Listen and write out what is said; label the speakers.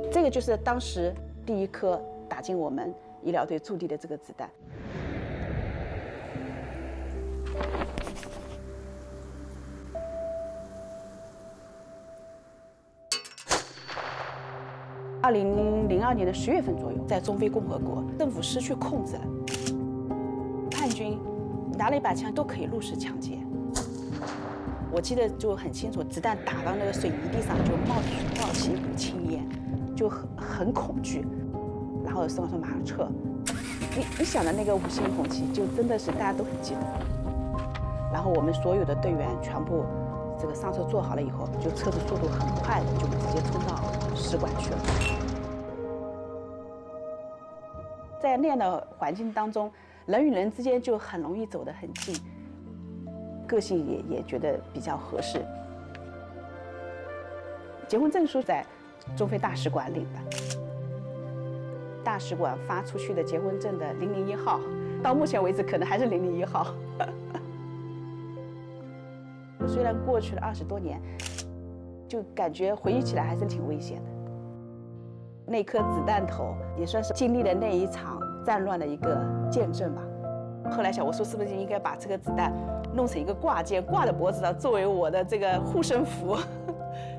Speaker 1: 这个就是当时第一颗打进我们医疗队驻地的这个子弹。2002年的10月份左右，在中非共和国，政府失去控制了，叛军拿了一把枪都可以入室抢劫。我记得就很清楚，子弹打到那个水泥地上，就冒起一股青烟，就很恐惧。然后孙老师马上撤。你想的那个5星红旗，就真的是大家都很记得。然后我们所有的队员全部这个上车坐好了以后，就车子速度很快的就直接冲到使馆去了。在那样的环境当中，人与人之间就很容易走得很近，个性也觉得比较合适。结婚证书在中非大使馆领的，大使馆发出去的结婚证的001号，到目前为止可能还是001号。虽然过去了20多年，就感觉回忆起来还是挺危险的。那颗子弹头也算是经历了那一场战乱的一个见证吧。后来想，我说是不是应该把这个子弹弄成一个挂件，挂在脖子上，作为我的这个护身符。